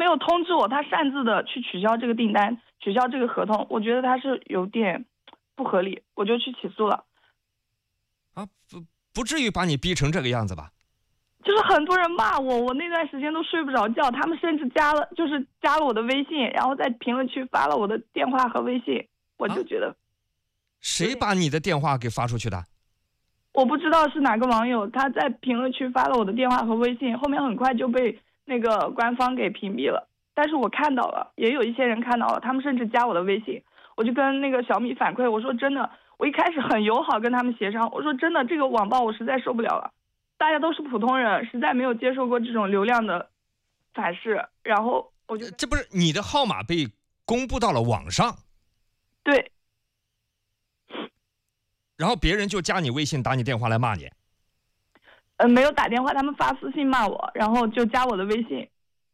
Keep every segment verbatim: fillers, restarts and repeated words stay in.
有通知我，他擅自的去取消这个订单，取消这个合同，我觉得他是有点不合理，我就去起诉了。 啊，不不至于把你逼成这个样子吧？ 就是很多人骂我，我那段时间都睡不着觉，他们甚至加了，就是加了我的微信，然后在评论区发了我的电话和微信，我就觉得，啊、 谁把你的电话给发出去的？ 我不知道是哪个网友，他在评论区发了我的电话和微信，后面很快就被那个官方给屏蔽了。但是我看到了，也有一些人看到了，他们甚至加我的微信，我就跟那个小米反馈，我说真的，我一开始很友好跟他们协商，我说真的，这个网暴我实在受不了了。大家都是普通人，实在没有接受过这种流量的反噬，然后我就这不是你的号码被公布到了网上， 对， 然后别人就加你微信打你电话来骂你， 呃，没有打电话，他们发私信骂我，然后就加我的微信。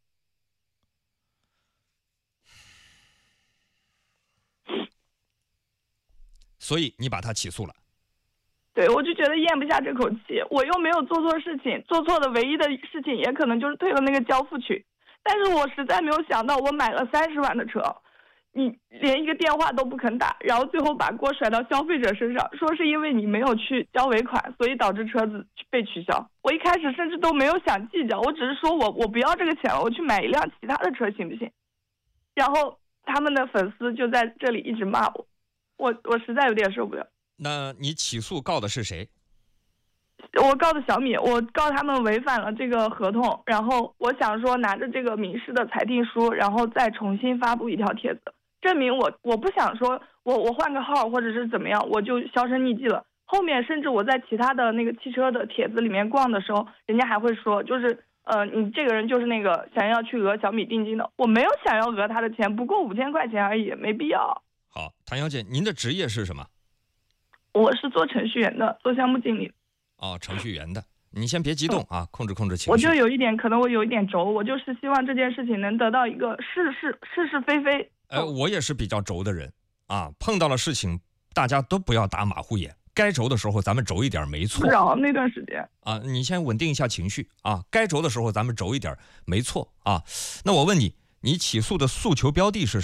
所以你把他起诉了。 对，我就觉得咽不下这口气，我又没有做错事情，做错的唯一的事情也可能就是退了那个交付群，但是我实在没有想到，我买了三十万的车，你连一个电话都不肯打，然后最后把锅甩到消费者身上，说是因为你没有去交尾款，所以导致车子被取消。我一开始甚至都没有想计较，我只是说我我不要这个钱了，我去买一辆其他的车行不行？然后他们的粉丝就在这里一直骂我，我我实在有点受不了。 那你起诉告的是谁？ 我告的小米，我告他们违反了这个合同，然后我想说拿着这个民事的裁定书，然后再重新发布一条帖子，证明我我不想说我我换个号或者是怎么样，我就销声匿迹了。后面甚至我在其他的那个汽车的帖子里面逛的时候，人家还会说，就是呃你这个人就是那个想要去讹小米定金的，我没有想要讹他的钱，不过五千块钱而已，没必要。 好，谭小姐，您的职业是什么？ 我是做程序员的，做项目经理。 哦，程序员的，你先别激动啊，嗯、控制控制情绪。 我就有一点，可能我有一点轴，我就是希望这件事情能得到一个是是是是非非。 呃，我也是比较轴的人啊，碰到了事情，大家都不要打马虎眼，该轴的时候咱们轴一点没错。 不知道那段时间啊，你先稳定一下情绪啊，该轴的时候咱们轴一点没错啊。那我问你，你起诉的诉求标的是什么？